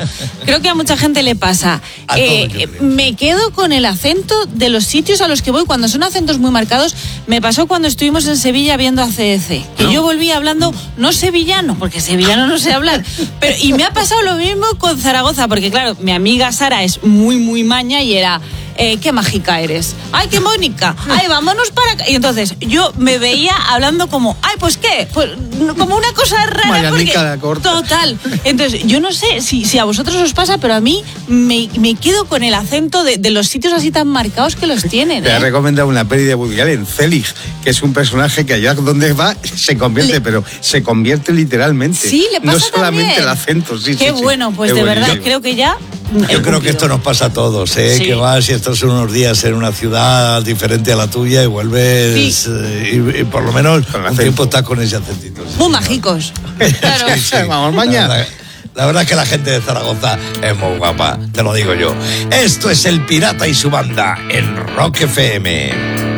creo que a mucha gente le pasa. Me quedo con el acento de los sitios a los que voy, cuando son acentos muy marcados. Me pasó cuando estuvimos en Sevilla viendo a CDC, que yo volví hablando, no sevillano, porque sevillano no sé hablar, y me ha pasado lo mismo con Zaragoza, porque claro, mi amiga Sara es muy, muy maña y era... qué mágica eres, ay, qué Mónica, ay, vámonos para acá. Y entonces yo me veía hablando como, ay, pues qué, pues como una cosa rara, porque total. Entonces yo no sé si a vosotros os pasa, pero a mí me quedo con el acento de los sitios así tan marcados que los tienen. Te he recomendado una peli de Woody Allen, Zelig, que es un personaje que allá donde va se convierte, pero se convierte literalmente. Sí, le pasa no solamente también. El acento, sí. Qué bueno, pues de verdad creo que ya... Yo creo que esto nos pasa a todos, Sí. que vas y estás unos días en una ciudad diferente a la tuya y vuelves y por lo menos un tiempo estás con ese acentito. Muy mágicos. Claro. Vamos, mañana. La verdad es que la gente de Zaragoza es muy guapa, te lo digo yo. Esto es El Pirata y su banda en Rock FM.